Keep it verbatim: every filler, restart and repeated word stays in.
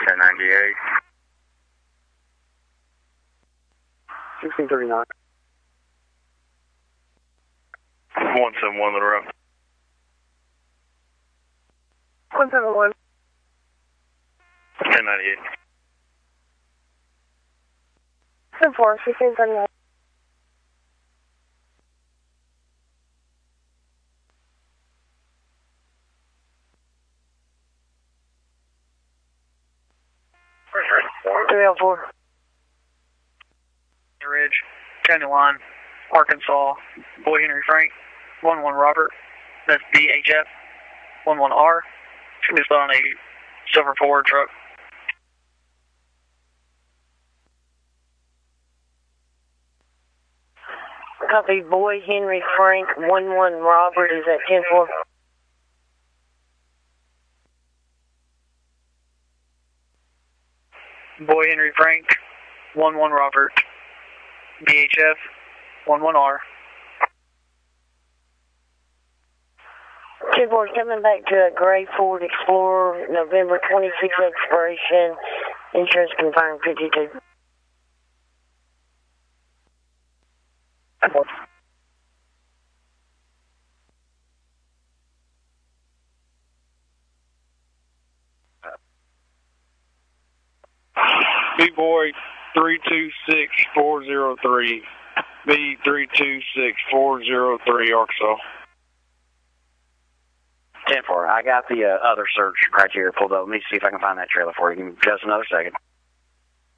ten ninety-eight. sixteen thirty-nine. one seven one, let her up. one seven one. ten ninety-eight. ten four, sixteen thirty-nine. three oh four. Ridge, County Line, Arkansas, Boy Henry Frank, one one Robert, that's B H F, one one R, should be spelled on a silver Ford truck. Copy, Boy Henry Frank, one one Robert, is at ten four. Boy Henry Frank, one one Robert, B H F, one one R. ten four, coming back to a gray Ford Explorer, November twenty-sixth expiration, insurance confirmed fifty-two. Big Boy three two six four zero three, B three two six four zero three, Arkansas. ten four, I got the uh, other search criteria pulled up. Let me see if I can find that trailer for you. Give me just another second.